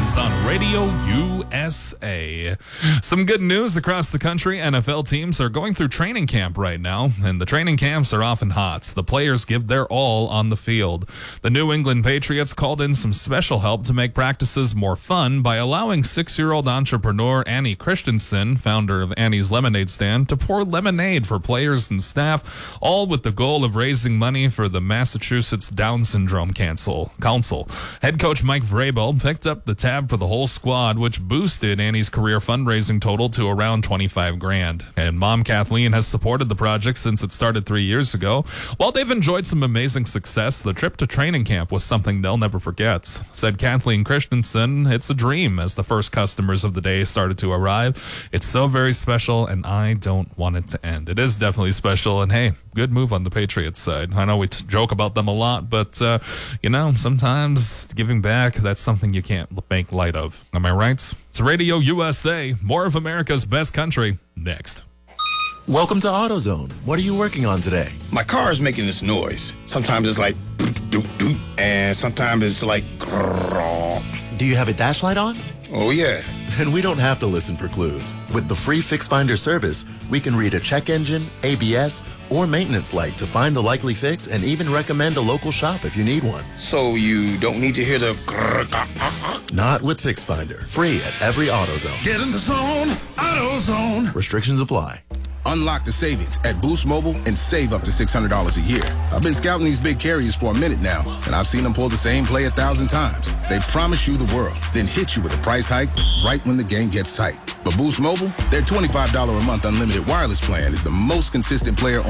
Games on Radio USA. Some good news across the country. NFL teams are going through training camp right now, and the training camps are often hot. The players give their all on the field. The New England Patriots called in some special help to make practices more fun by allowing 6-year-old entrepreneur Annie Christensen, founder of Annie's Lemonade Stand, to pour lemonade for players and staff, all with the goal of raising money for the Massachusetts Down Syndrome Council. Head coach Mike Vrabel picked up the tab for the whole squad, which boosted Annie's career fundraising total to around $25,000. And mom Kathleen has supported the project since it started 3 years ago. While they've enjoyed some amazing success, the trip to training camp was something they'll never forget. Said Kathleen Christensen, "It's a dream," as the first customers of the day started to arrive. "It's so very special, and I don't want it to end." It is definitely special, and hey, good move on the Patriots side. I know we joke about them a lot, but, sometimes giving back, that's something you can't make light of. Am I right? It's Radio USA, more of America's best country, next. Welcome to AutoZone. What are you working on today? My car is making this noise. Sometimes it's like doop doop, and sometimes it's like grrrr. Do you have a dash light on? Oh yeah. And we don't have to listen for clues. With the free Fix Finder service, we can read a check engine, ABS, or maintenance light to find the likely fix and even recommend a local shop if you need one. So you don't need to hear the grrrr. Not with Fix Finder. Free at every AutoZone. Get in the zone, AutoZone. Restrictions apply. Unlock the savings at Boost Mobile and save up to $600 a year. I've been scouting these big carriers for a minute now, and I've seen them pull the same play 1,000 times. They promise you the world, then hit you with a price hike right when the game gets tight. But Boost Mobile, their $25 a month unlimited wireless plan is the most consistent player on